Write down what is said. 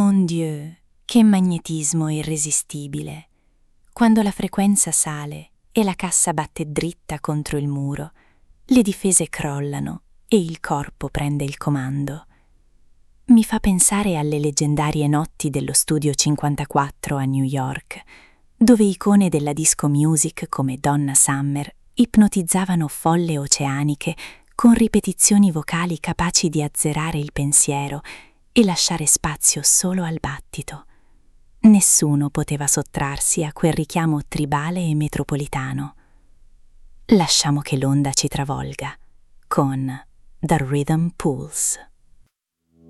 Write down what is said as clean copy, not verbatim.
Mon Dieu, che magnetismo irresistibile! Quando la frequenza sale e la cassa batte dritta contro il muro, le difese crollano e il corpo prende il comando. Mi fa pensare alle leggendarie notti dello Studio 54 a New York, dove icone della disco music come Donna Summer ipnotizzavano folle oceaniche con ripetizioni vocali capaci di azzerare il pensiero e lasciare spazio solo al battito. Nessuno poteva sottrarsi a quel richiamo tribale e metropolitano. Lasciamo che l'onda ci travolga con The Rhythm Pulse.